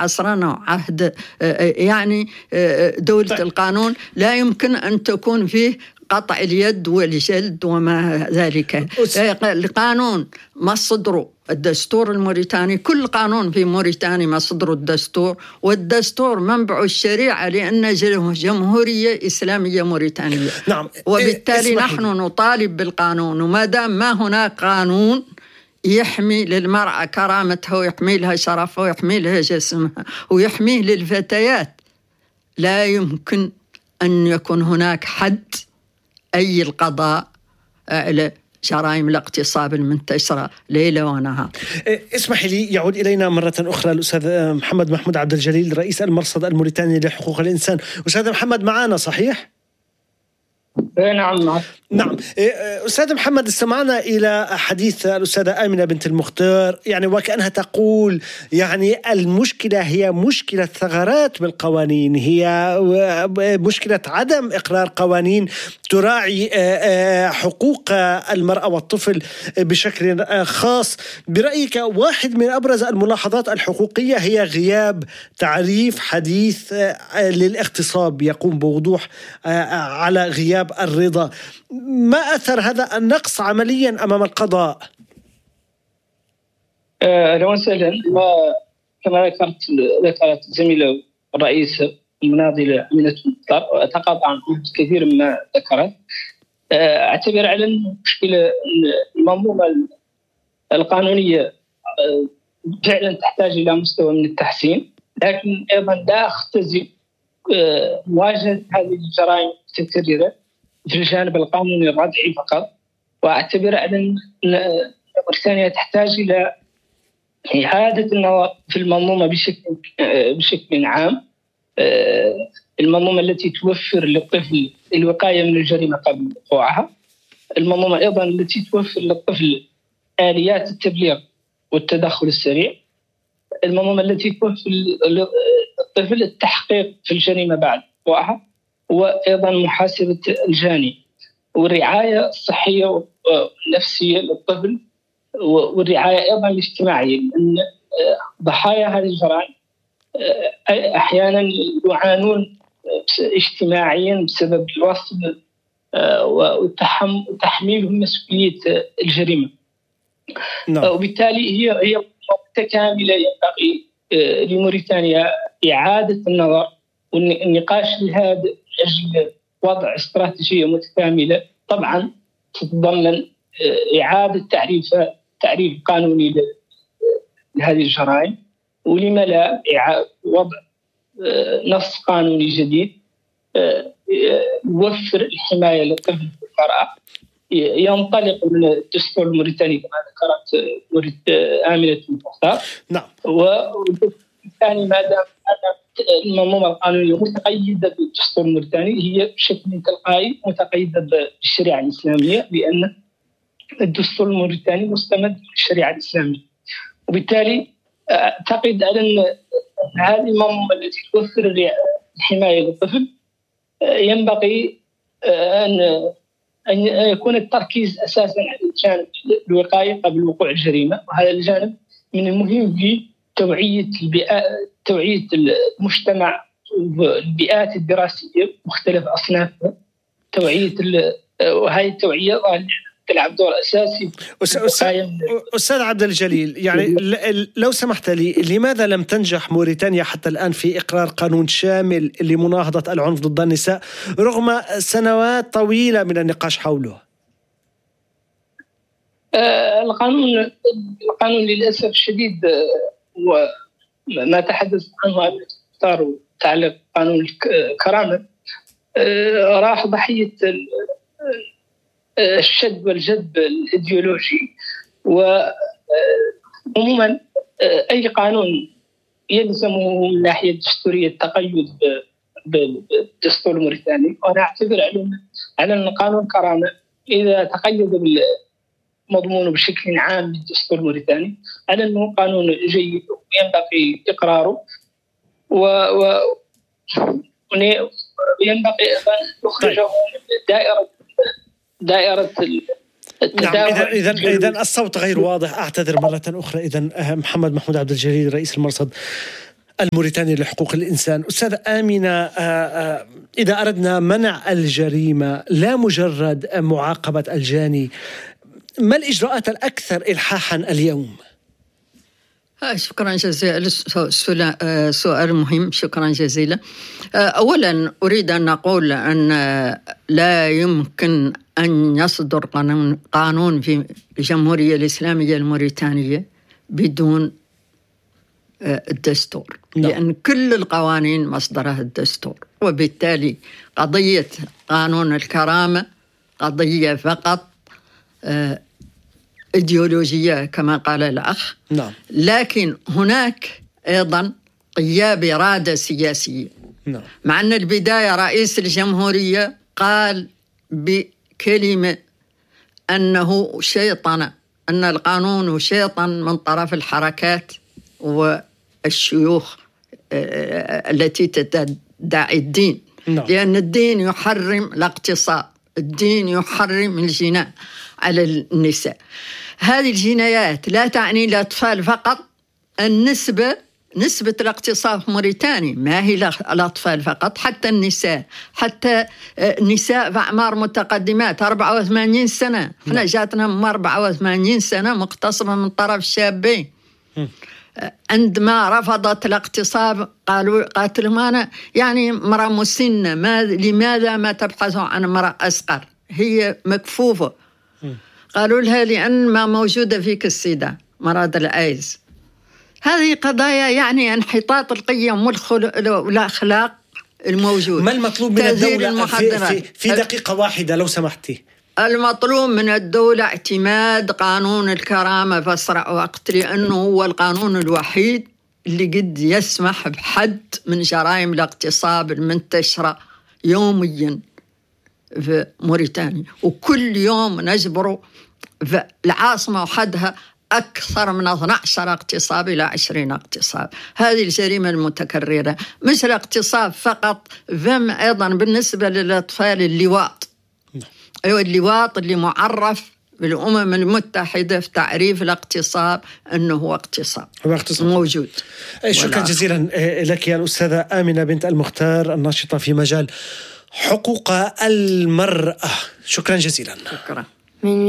عصرنا وعهد يعني دولة القانون، لا يمكن أن تكون فيه قطع اليد والجلد وما ذلك. القانون مصدره الدستور الموريتاني، كل قانون في موريتانيا مصدره الدستور، والدستور منبع الشريعة لأن جمهورية إسلامية موريتانية. نعم. وبالتالي نحن نطالب بالقانون، وما دام ما هناك قانون يحمي للمرأة كرامتها ويحمي لها شرفها ويحمي لها جسمها ويحميه للفتيات، لا يمكن أن يكون هناك حد أي القضاء على جرائم الاغتصاب المنتشرة ليلة ونهار. اسمح لي، يعود إلينا مرة أخرى الأستاذ محمد محمود عبد الجليل، رئيس المرصد الموريتاني لحقوق الإنسان. أستاذ محمد معنا صحيح؟ نعم. أستاذ محمد، استمعنا إلى حديث الأستاذة آمنة بنت المختار، يعني وكأنها تقول يعني المشكلة هي مشكلة ثغرات بالقوانين، هي مشكلة عدم إقرار قوانين تراعي حقوق المرأة والطفل بشكل خاص. برأيك واحد من أبرز الملاحظات الحقوقية هي غياب تعريف حديث للاغتصاب يقوم بوضوح على غياب الرضا. ما أثر هذا النقص عمليا أمام القضاء؟ أهلا وسهلا. كما ذكرت الزميلة الرئيسة المناضلة آمنة المختار، وأتقاطع عن كثير مما ذكرت. أعتبر على المشكلة المنظومة القانونية فعلا تحتاج إلى مستوى من التحسين، لكن أيضا لا أختزل مواجهة هذه الجرائم المتكررة في الجانب القانوني الردعي فقط. وأعتبر أن موريتانيا تحتاج إلى إعادة النظر في المنظومة بشكل عام، المنظومة التي توفر للطفل الوقاية من الجريمة قبل وقوعها، المنظومة أيضا التي توفر للطفل آليات التبليغ والتدخل السريع، المنظومة التي توفر للطفل التحقيق في الجريمة بعد وقوعها، وأيضا محاسبة الجاني، والرعاية الصحية والنفسية للطفل، والرعاية أيضا الاجتماعية، لأن ضحايا هذه الجرائم أحيانا يعانون اجتماعيا بسبب الوصف وتحميلهم مسؤولية الجريمة. وبالتالي هي متكاملة. ينبغي لموريتانيا إعادة النظر والنقاش لهذا أجل وضع استراتيجية متكاملة، طبعا تتضمن إعادة تعريف قانوني لهذه الجرائم، ولما لا وضع نص قانوني جديد يوفر الحماية للطفل والمرأة، ينطلق من الدستور الموريتاني كما ذكرت آمنة المختار. نعم. وبالتالي ما دام المنظومة القانونية متقيدة بالدستور الموريتاني، هي بشكل تلقائي متقيدة بالشريعة الإسلامية، لأن الدستور الموريتاني مستمد بالشريعة الإسلامية. وبالتالي أعتقد أن هذه المنظومة التي توفر الحماية للطفل ينبغي أن يكون التركيز أساساً على الجانب الوقائي قبل وقوع الجريمة، وهذا الجانب من المهم في توعية المجتمع والبيئات الدراسية مختلف أصنافها، وهذه التوعية تلعب دور أساسي. أستاذ عبد الجليل، يعني لو سمحت لي، لماذا لم تنجح موريتانيا حتى الآن في إقرار قانون شامل لمناهضة العنف ضد النساء رغم سنوات طويلة من النقاش حوله؟ القانون للأسف الشديد وما تحدث عنه أمنة المختار وتعليق قانون الكرامة راح ضحية الشد والجذب الإيديولوجي. وعموما أي قانون يلزمه من ناحية الدستورية التقيد بالدستور الموريتاني، وأنا أعتبر على أن قانون كرامة إذا تقيد مضمونه بشكل عام بالدستور الموريتاني على أنه قانون جيد وينبغي إقراره، وينبغي أيضا يخرجه من دائرة نعم. إذن الصوت غير واضح، أعتذر مرة أخرى. إذن محمد محمود عبد الجليل رئيس المرصد الموريتاني لحقوق الإنسان. أستاذة آمنة، إذا أردنا منع الجريمة لا مجرد معاقبة الجاني، ما الإجراءات الأكثر إلحاحا اليوم؟ شكرا جزيلا، سؤال مهم، شكرا جزيلا. أولا أريد أن أقول أن لا يمكن أن يصدر قانون في الجمهورية الإسلامية الموريتانية بدون الدستور، لأن كل القوانين مصدرها الدستور، وبالتالي قضية قانون الكرامة قضية فقط إيديولوجية كما قال الأخ. نعم. لكن هناك أيضا غياب إرادة سياسية. نعم. مع أن البداية رئيس الجمهورية قال بكلمة أنه شيطنة، أن القانون شيطن من طرف الحركات والشيوخ التي تدعي الدين. نعم. لأن الدين يحرم الاغتصاب، الدين يحرم الجناء على النساء. هذه الجنايات لا تعني الأطفال فقط. نسبة الاغتصاب في موريتانيا ما هي الأطفال فقط، حتى النساء، حتى النساء في أعمار متقدمات 84 سنة. احنا جاتنا من 84 سنة مغتصبة من طرف الشابين. عندما رفضت الاغتصاب قالت لهم أنا يعني مرأة مسنة، لماذا ما تبحثوا عن مرأة أصغر هي مكفوفة؟ قالوا لها لأن ما موجودة فيك السيدة، مرض الآيدز. هذه قضايا يعني انحطاط القيم والأخلاق الموجود. ما المطلوب من الدولة في دقيقة واحدة لو سمحتي؟ المطلوب من الدولة اعتماد قانون الكرامة في أسرع وقت، لأنه هو القانون الوحيد اللي قد يسمح بحد من جرائم الاغتصاب المنتشرة يوميا في موريتانيا. وكل يوم نجبر في العاصمة وحدها أكثر من 12 اغتصاب إلى 20 اغتصاب. هذه الجريمة المتكررة مش الاغتصاب فقط، فم أيضا بالنسبة للأطفال اللواط. أيوة، اللواط اللي معرف بالأمم المتحدة في تعريف الاغتصاب أنه هو اغتصاب موجود. شكرا جزيلا لك يا الأستاذة آمنة بنت المختار، الناشطة في مجال حقوق المرأة. شكرا جزيلا. شكرا.